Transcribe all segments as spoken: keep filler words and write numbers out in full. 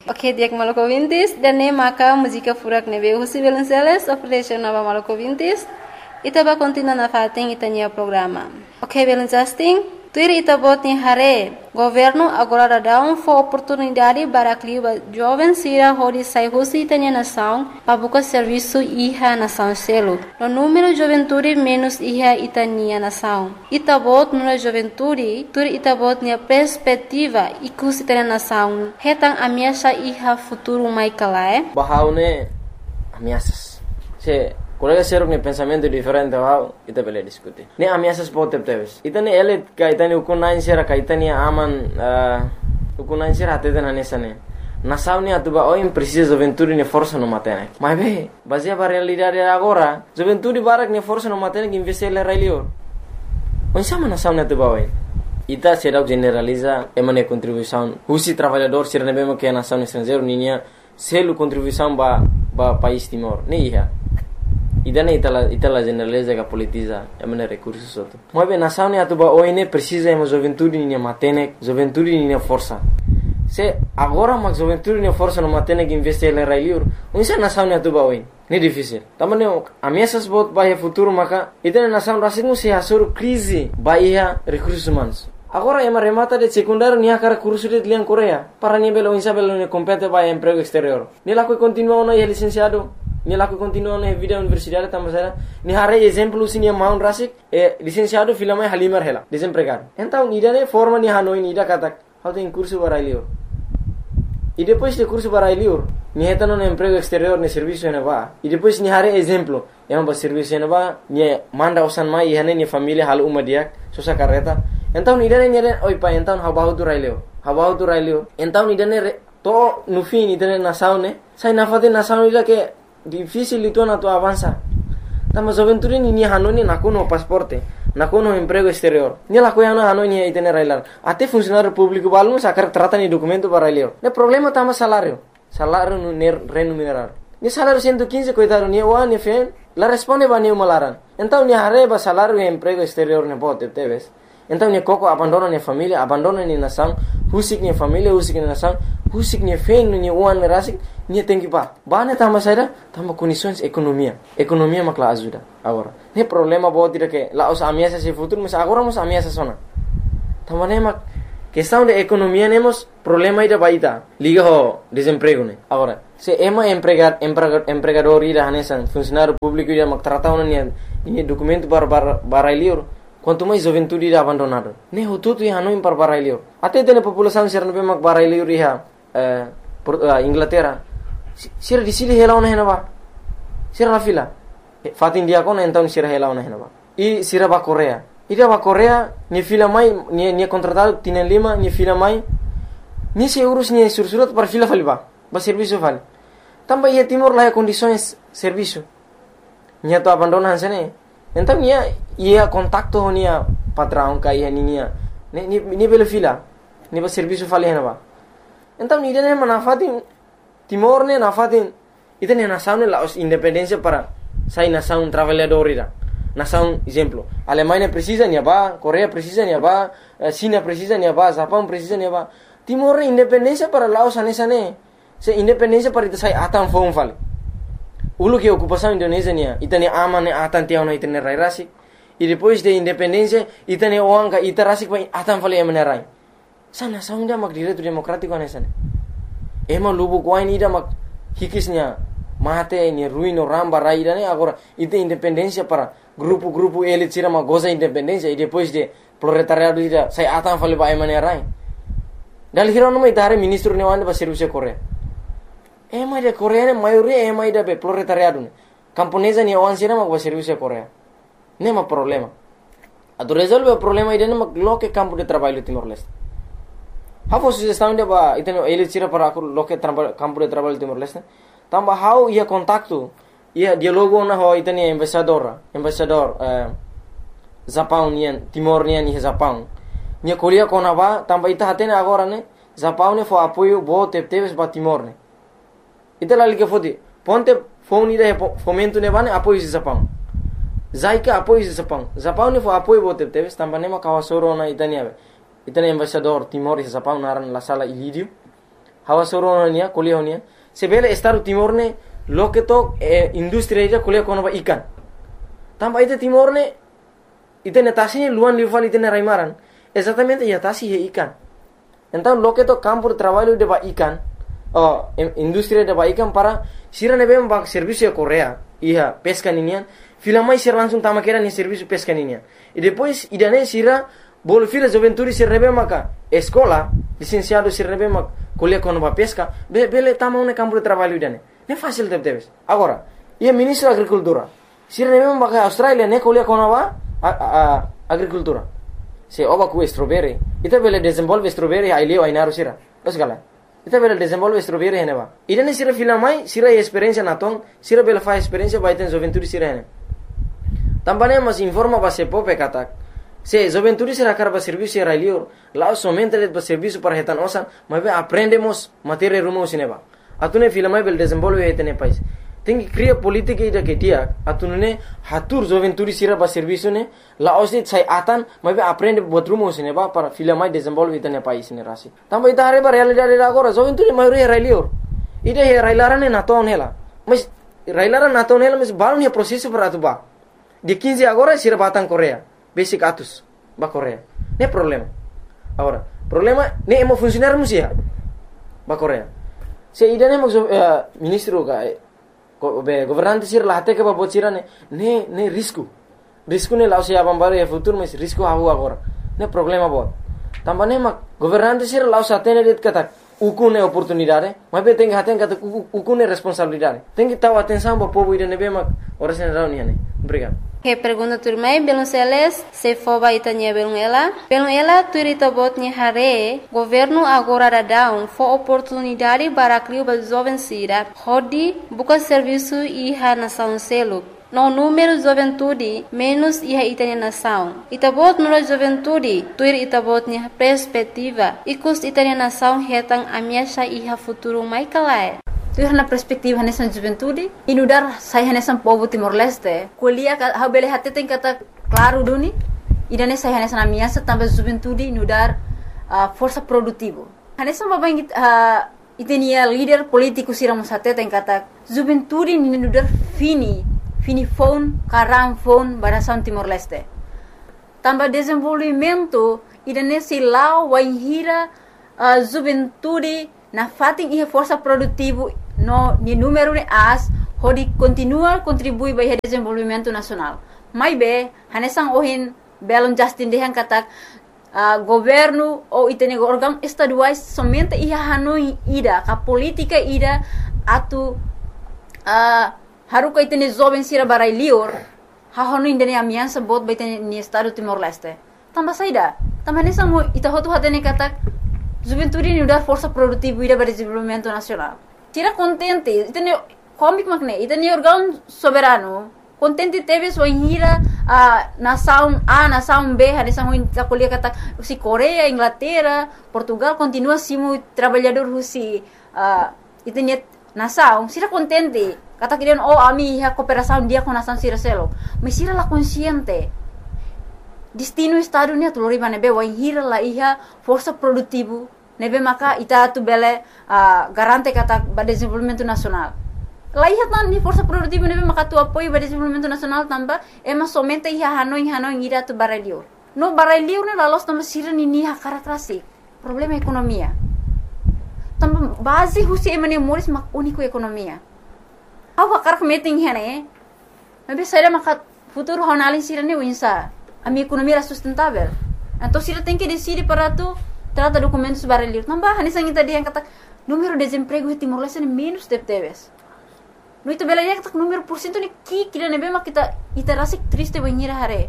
Ok, dia que maluco vintis, dan ne maka música furak ne veio José Belenceles, operation nova maluco vintis, itaba continua na fating itania programa. Ok, Belencesting, tuir itabot ni hare, governo agora dá um for oportunidade para clima jovem sira hori sai husi itania nação, para buscar serviço iha nação selo. No número de juventude menos iha itania nação. Itabot no juventude, tuir itabot ni perspectiva ikus itania nação. Hetang ameaça iha futuro mai kalae. Bahaune ameaças. Se colega seruk ne pensamento diferente wow, ita bele diskuti. Ne ameaças pote teves. Ita ne ele kaitani ukunain sera kaitani aman uh, ukunain sera ateden anesane. Nação ne atuba oim precisa juventude ne força no matene. Mas be, baseia para realidade agora, juventude barak ne força no matene que investir le railio. Onsama nação ne atuba oim. Ita será generaliza emane contribuição. Husi trabalhador sera nebema que a nação estrangeiro ninha selo contribuição ba ba país Timor. Ne iha. Idana itala itala generaliza que politiza emane recursos outro. Mas bem, nação ne atuba oine precisa ema juventude ninha matene, juventude ninha força. Se agora mas juventude ninha força no matene que investir le railio, onde nação ne atuba oine. Ne difícil. Tamane ameaças bot bahia futuro maka idana nação racismo se asur crise bahia recursos humanos. Agora ema remata de secundário nia cara curso de lian Coreia para ni belo insa belo ne compete bahia emprego exterior. Ni la que continua no é licenciado. Ni la que continua na vida universidade tamasera ni hare exemplo sinia maun rasik e licenciado filama halimar hela desempregado então ida ne forma ni hanoi ni ida katak how tem curso para lior e depois de curso para lior ni etano no emprego exterior ne serviço ne va e depois ni hare exemplo é um serviço ne va ni manda osan mai e ni família hal uma dia sosa carreta então ida ne ni oi pa então how about to railio how about to railio então ida ne to no fim ida ne nação ne sai na fate nação ida que difícil itu na tu avança. Tama juventude ni ni hanoni nakuno pasporte, nakuno emprego exterior. Ni la coia na hanoni itene railar. Até funcionário público balmo sacar trata ni documento para railio. Ne problema tama salário. Salário no remunerar. Ni salário cento e quinze coitado ni wa ni fen, la responde ba ni malaran. Então ni arreba salário e emprego exterior ne bote teves. Então ni coco abandona ni família, abandona ni nação, husik ni família, husik ni nação, husik ni fen ni uan rasik. Ni tem que pá. Bane tama saída, tama condições economia. Economia makla ajuda agora. Ne problema bo tira que lá os ameaças se futuro, mas agora mos ameaças sona. Tama ne mak questão de economia nemos problema ida baita. Liga ho desemprego ne. Agora, se ema empregar empregador ida hanesan funcionário público ida mak trata ni ni documento para para lior. Quanto mais juventude ida abandonado. Ne ho tudo ia não para para lior. Até tem população ser não mak para lior ia eh Inglaterra. Sira di sili hela ona henaba. Sira la fila. Fat India kon então sira hela ona henaba. E sira ba Coreia. Ida ba Coreia ni fila mai ni ni contratado tienen lima ni fila mai. Ni se urus ni sursurat para fila faliba. Ba serviço fal. Tamba ia Timor la condições serviço. Nia to abandonan sene. Então ia ia contacto nia patrão ka ia nia. Ni ni ni bela fila. Ni ba serviço fal henaba. Então ni dene manafatin Timor ne nafatin itene nação ne la independência para sai nação trabalhador ira. Nação exemplo, Alemanha precisa ni ba, Coreia precisa ni ba, China precisa ni ba, Japão precisa ni ba. Timor independência para Laos anesa ne. Se independência para ita sai atan fon fal. Ulu que ocupação Indonésia ni itene ama ne atan tiao na itene rai rasi. E depois de independência itene oanga ita rasi pa atan fal emene rai. Sa nação dia mak direito democrático anesa ne. Ema lubu kuain ida mak hikisnya mate ni ruino ramba raida ne agora ite independência para grupo-grupo elit sira mak goza independência e depois de proletariado ida sai atan fale ba emane rai dal hiro no mai dare ministro ne wande ba serviço Coreia ema de Coreia ne maioria ema ida be proletariado ne camponesa ni wan sira mak ba serviço Coreia ne ma problema ado resolve o problema ida ne mak loke campo de trabalho Timor Leste. How sugestão de ba iteno ele tira para lo que campo de trabalho Timor Leste. Tamba how ia contacto ia dialogo na ho iteni embaixador, embaixador eh Japão nian Timor nian ni Japão. Nia Coreia kona ba tamba ita hatene agora ne Japão ne fo apoio bo teves ba Timor ne. Ita la liga fodi ponte phone ida fomento ne bane apoio de Japão. Zaika apoio de Japão. Japão ne fo apoio bo teves tamba ne ma kawasoro na itania. Itene embaixador Timor e Japão naran la sala Ilídio. hawa soro nia kuliah nia sebele Estado Timor ne loke to eh, industri aja kuliah kono ba ikan tamba ite Timor ne ite netasi luan liuval ite raimaran exatamente ya tasi he ikan então loke to campo de trabalho de ba ikan oh industri de ba ikan para sira nebe ba serviço Korea iya pesca ninian filamai sira langsung tama kera ni serviço pesca ninian e depois idane sira bol fila juventude sira nebe maka escola licenciado sira nebe mak kuliah kono ba pesca be bele tama un campo de trabalho idane ne fácil de debes agora ia ministro agricultura sira nebe maka Australia ne kuliah kono ba a, a, agricultura se oba ku strawberry ita bele desenvolve strawberry ai leo ai naru sira os gala ita bele desenvolve strawberry heneba idane sira filamai sira experiência naton sira bele fa experiência ba iten juventude sira hene tambane mas informa ba se pope katak se juventude sira karba serviço era lior lá somente le ba serviço para hetan osan mas aprendemos matéria rumo sineba atune filamai bele desenvolve hetene pais tem que criar política ida que dia atunune hatur juventude sira ba serviço ne la osit sai atan mas aprende buat rumo sineba para filamai desenvolve hetene pais ne rasi tamba ita hare ba realidade agora juventude maioria era lior ida he railarane naton hela mas railaran naton hela mas baru ne processo para atuba de quinze agora sira batang Korea basic atus ba Korea ne problema agora problema ne emo funcionar musia ba Korea se ida ne mo uh, ministro ga be governante sir lahate ke ba bocira ne ne ne risco risco ne lausia bambaro e futuro mas risco havu agora ne problema bot tambane ma governante sir lausa tene det kata uku ne oportunidade mas be tem haten kata uku ne responsabilidade tem que tahu atenção ba povo ida ne be ma ora sen rauni ne obrigado. Que pergunta turmai belum seles se foba itanya belum ela belum ela turita botnya hare governo agora da down for oportunidade para criar ba jovem sira hodi buka serviço iha nação selo no número juventude menos iha itanya nação itabot no juventude tuir itabotnya perspectiva ikus itanya nação hetang amiasha iha futuro mai kalai tu na perspektiva nessa juventude inudar sai nessa povo Timor-Leste kuliah ha bele hatte tem kata claro duni idane sai nessa na minha também juventude inudar uh, força produtivo nessa baba uh, itenia líder político siramos hatte tem kata juventude inudar fini fini phone karang phone barasan Timor-Leste também desenvolvimento idane silau waihira uh, juventude na fating iha força produtivo no ni número ne as hodi continua contribui ba iha desenvolvimento nacional mai be hanesang ohin belon justin dehan katak uh, governo ou itene órgão estaduais somente iha hanoi ida ka política ida atu uh, haruka itene jovem sira barai lior ha hanoi indene amiança bot ba itene ni estado Timor-Leste tamba saida tamba hanesang mo ita hotu hatene katak juventude ni udar força produtiva ida para desenvolvimento nacional tira contente itene comic makne itene órgão soberano contente teve sua hira a nação A nação B hanesang ta kuliah kata si Korea Inglaterra Portugal continua simu trabalhador husi uh, itene nação sira contente kata kirian oh ami ha cooperação dia com nação sira selo mas sira la consciente destino estado ni atulori bane be wa hira la iha força produtivo nebe maka ita tu bele uh, garante kata ba desenvolvimento nacional la iha tan ni força produtivo nebe maka tu apoio ba desenvolvimento nacional tamba ema somente iha hanoi hanoi ira tu barelio no barelio ne la los tamba sira ni ni ha karakteristik problema ekonomia tamba base husi emane moris mak unico ekonomia awa karak meeting hene nebe saira maka futuro honalin sira ni winsa a minha economia era sustentável. Então, se ela tem que decidir para tu, trata documentos barulhos. Não vai, nessa gente dia kata número de desemprego em Timor-Leste é menos de teves. No itu bela dia kata número por cento ni ki kira nebe mak kita ita rasik triste banhira hare.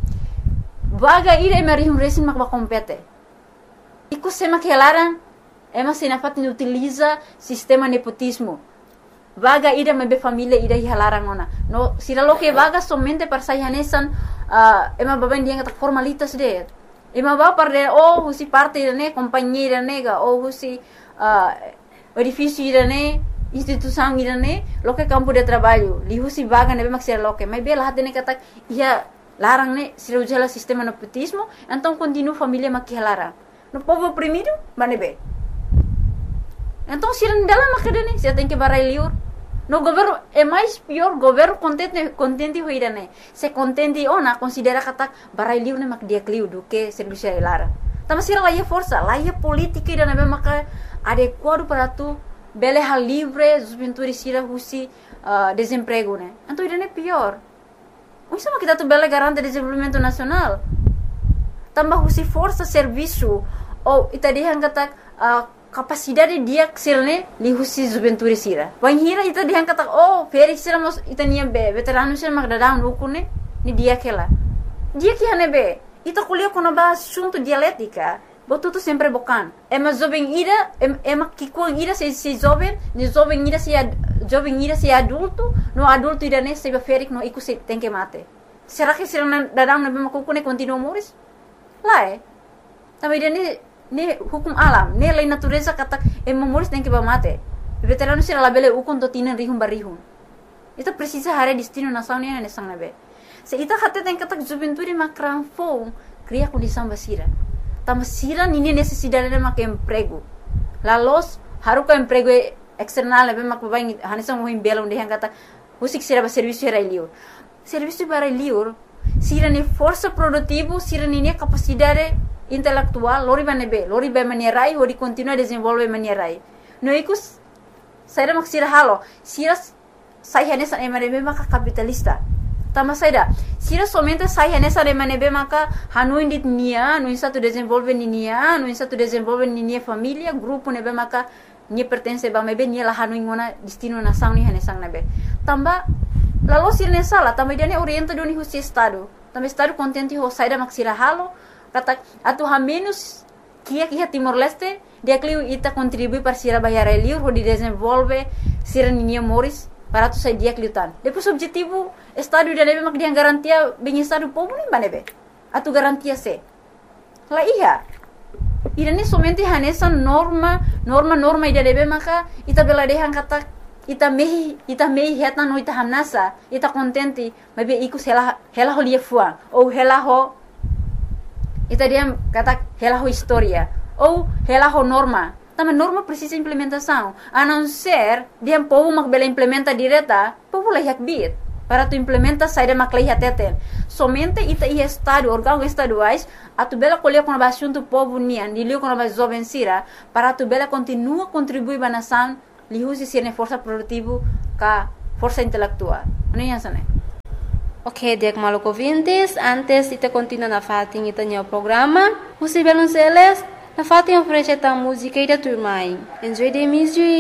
Vaga ira emari um resin mak ba compete. Iku sema que elaran ema sinafat ni utiliza sistema nepotismo. Vaga ida mebe família ida hilarang ona. No sira lo que vaga somente para sayanesan uh, ema baban dia kata formalitas de. Ema ba par de oh husi parte ne companhia nega oh husi uh, edifício ne instituição ne lo que campo de trabalho. Li husi vaga nebe mak sira lo que mai bela hatene kata ia larang ne sira ujala sistema nepotismo, então continua família mak hilarang. No povo oprimido, manebe. Então, se não dela macadane, você tem que barai liur. No governo é mais pior, governo contente contente hoira né. Se contente ona considera kata barai liur né mak dia kliu do que serviço lara. Tama sira lá força, lá política ida né maka adequado para tu bele hal livre, juventude sira husi uh, desemprego né. Então ida né pior. O sama kita tu bele garante desenvolvimento nacional. Tambah husi força serviço ou ita dia kata uh, capacidade dia ksirne li husi juventude sira. Wan hira ita dia kata oh feri sira mos ita nia be veterano sira magdadang ukune ni dia kela. Dia que hane be ita kuliah kono ba assunto dialética. Botu tu sempre bokan. Ema jovem ira ema kikuang ira se se jovem, ni jovem ira se jovem ira se adulto, no adulto ira ne se ferik no iku se tem que mate. Será que sira dadang na be makukune continua moris? Lá é. Também ira ne hukum alam, ne lei natureza kata ema moris tem que ba mate. Veterano sira labele ukon to tinan rihum barihum. Ita precisa hare destino nação ne ne sang nabe. Se ita hate tem kata juventude makran fo cria condição basira. Tama sira nini necessidade de mak emprego. La los haruka emprego external be mak babai hanisa mo himbela onde han kata usik sira ba serviço era liur. Serviço para liur sira ni força produtivo, sira ni capacidade intelectual, lori banebe, lori ba manierai ori continua desenvolve manierai. No ikus saira mak sira halo, sira sai hanesa emanebe mak capitalista. Tama saida, sira somente sai nessa de manebe maka hanu indit nia, no insa tu desenvolve nia, no insa tu desenvolve nia família, grupo nebe maka ni pertence ba mebe ni la hanu ingona destino nação ni hanesang nebe. Tamba lalu sira nessa la, tamba dia ne orienta do ni husi estado. Tamba estado contente ho saida mak sira halo, kata atu ha menos kia kia Timor Leste, dia kliu ita contribui para sira bayar liur ho di desenvolve sira nia moris. Para tu sai dia kliutan. Depois objetivo estado da nebe mak dia garantia bem estado povo nem banebe. Atu garantia se. La iya. Ira ni somente hanesa norma, norma norma ida nebe maka ita bela dehan kata ita mehi ita mehi heta no ita hanasa, ita contente, mebe iku hela hela ho lia fuang ou hela ho ita dia kata hela ho historia ou hela ho norma. Também norma precisa implementação. A não ser, dia povo mak bela implementa direta, povo lehiak bit. Para tu implementa sai de mak lehiak teten. Somente ita ia estado, órgãos estaduais, a tu bela colher com a assunto povo nian, de liu com a jovem sira, para tu bela continua contribuir para a nação, li usi sirne força produtivo ka força intelectual. Não é isso, né? Ok, dek maluco ouvintes, antes ita continua na fatin ita nyo programa, usi belun seles, na fatin oferece ta música e da turma. Enjoy the music.